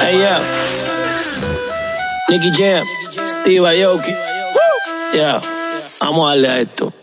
Hey, yeah. Nicky Jam, Steve Aoki. Yeah, vamos a darle a esto.